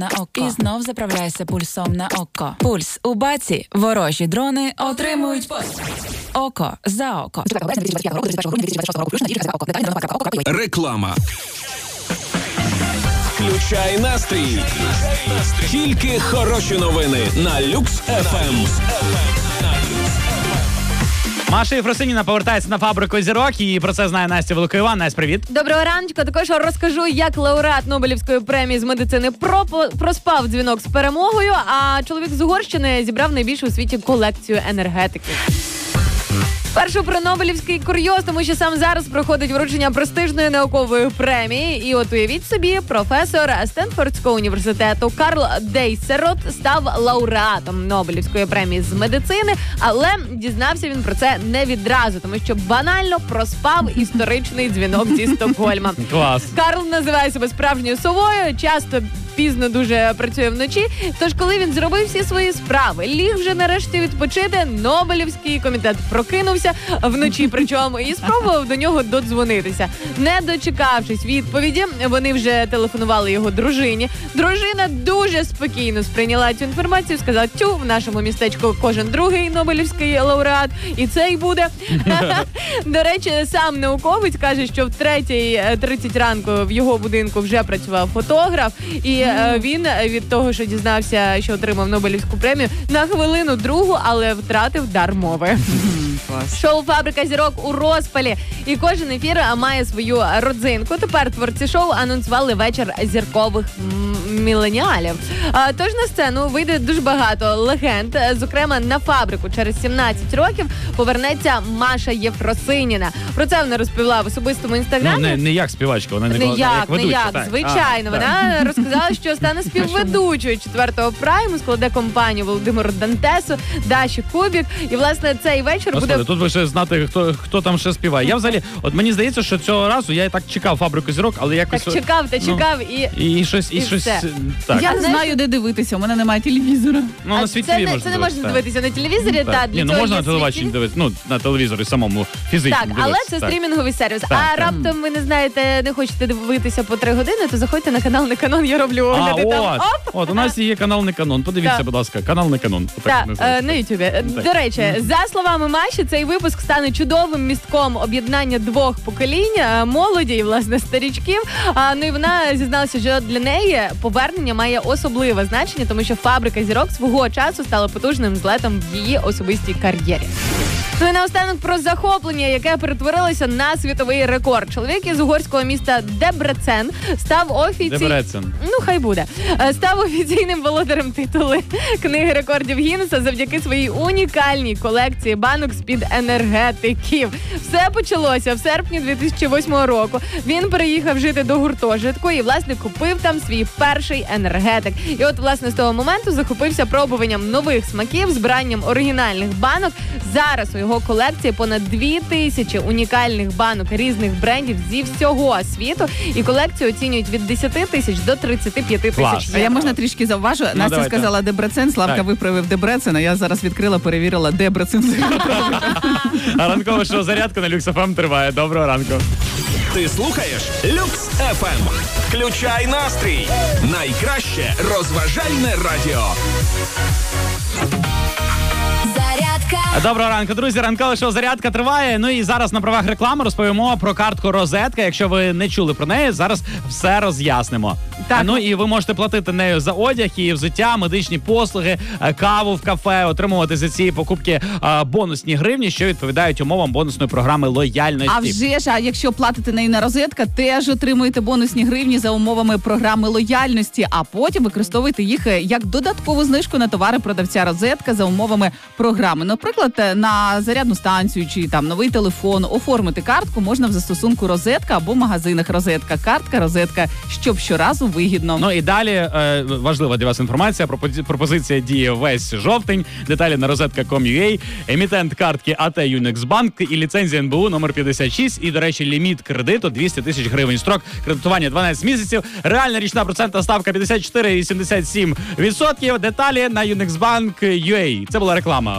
на око. І знов заправляйся пульсом на око. Пульс у баці. Ворожі дрони отримують постріл. Око за око. Реклама. Включай настрій. Тільки хороші новини на Люкс ФМ. Маша Єфросиніна повертається на фабрику зірок, і про це знає Настя Великоїван. Настя, привіт. Доброго раночку. Також розкажу, як лауреат Нобелівської премії з медицини проспав дзвінок з перемогою, а чоловік з Угорщини зібрав найбільшу у світі колекцію енергетики. Першу про Нобелівський курйоз, тому що сам зараз проходить вручення престижної наукової премії. І от уявіть собі, професор Стенфордського університету Карл Дейсерот став лауреатом Нобелівської премії з медицини, але дізнався він про це не відразу, тому що банально проспав історичний дзвінок зі Стокгольма. Клас. Карл називає себе справжньою совою, часто пізно дуже працює вночі, тож коли він зробив всі свої справи, ліг вже нарешті відпочити, Нобелівський комітет прокинувся вночі, причому, і спробував до нього додзвонитися. Не дочекавшись відповіді, вони вже телефонували його дружині. Дружина дуже спокійно сприйняла цю інформацію, сказала, в нашому містечку кожен другий Нобелівський лауреат, і цей буде. До речі, сам науковець каже, що в 3:30 ранку в його будинку вже працював фотограф, і він від того, що дізнався, що отримав Нобелівську премію, на хвилину другу, але втратив дар мови. Шоу «Фабрика зірок» у розпалі. І кожен ефір має свою родзинку. Тепер творці шоу анонсували вечір зіркових міленіалів. Тож на сцену вийде дуже багато легенд. Зокрема, на фабрику через 17 років повернеться Маша Єфросиніна. Про це вона розповіла в особистому інстаграмі. Ну, не як співачка, вона не як ведуча. Звичайно. Вона розказала, що стане співведучою 4-го прайму, складе компанію Володимиру Дантесу, Даші Кубік. І, власне, цей вечір буде... Тут ви ще знати, хто там ще співає. Я взагалі, от мені здається, що цього разу я так чекав «Фабрику зірок», але якось... Так чекав і щось так. Я не знаю, де дивитися, у мене немає телевізора. Ну, на світлі можна. Це не можна дивитися на телевізорі, можна на телебаченні дивитися, на телевізорі самому фізично. Так, але це стрімінговий сервіс. А раптом ви не знаєте, не хочете дивитися по 3 години, то заходьте на канал «Не канон», я роблю огляди там. От, у нас є канал «Не канон». Подивіться, будь ласка, канал «Не канон». Так, на Ютубі. До речі, за словами Маші, цей випуск стане чудовим містком об'єднання 2 поколінь, молоді і, власне, старічків. Ну і вона зізналася, що для неї повернення має особливе значення, тому що «Фабрика зірок» свого часу стала потужним злетом в її особистій кар'єрі. Ну і наостанок про захоплення, яке перетворилося на світовий рекорд. Чоловік із угорського міста Дебрецен став став офіційним володарем титули книги рекордів Гіннеса завдяки своїй унікальній колекції банок з-під енергетиків. Все почалося в серпні 2008 року. Він переїхав жити до гуртожитку і, власне, купив там свій перший енергетик. І от, власне, з того моменту захопився пробуванням нових смаків, збиранням оригінальних банок. Зараз у його колекції понад 2000 унікальних банок різних брендів зі всього світу. І колекцію оцінюють від 10 тисяч до 35 тисяч євро. А я можна трішки завважу? Настя сказала Дебрецен, Славка виправив Дебрецен, а я зараз відкрила, перевірила Дебрецен. А ранкове шоу «Зарядка» на Люкс ФМ триває. Доброго ранку. Ти слухаєш Люкс ФМ. Включай настрій. Найкраще розважальне радіо. Доброго ранку, друзі. Ранкове шоу «Зарядка» триває. Ну і зараз на правах реклами розповімо про картку «Розетка». Якщо ви не чули про неї, зараз все роз'яснимо. Так. Ну і ви можете платити нею за одяг і взуття, медичні послуги, каву в кафе, отримувати за ці покупки бонусні гривні, що відповідають умовам бонусної програми лояльності. А вже ж, а якщо платите неї на «Розетка», теж отримуєте бонусні гривні за умовами програми лояльності, а потім використовуєте їх як додаткову знижку на товари продавця «Розетка» за умовами програми. Наприклад, на зарядну станцію чи там новий телефон оформити картку можна в застосунку «Розетка» або в магазинах «Розетка». Картка «Розетка», щоб щоразу вигідно. Ну і далі важлива для вас інформація. Пропозиція діє весь жовтень. Деталі на rozetka.com.ua. Емітент картки АТ Юнекс-Банк і ліцензія НБУ номер 56. І, до речі, ліміт кредиту 200 тисяч гривень. Строк кредитування 12 місяців. Реальна річна процентна ставка 54,77%. Деталі на Юнекс-Банк.ua. Це була реклама.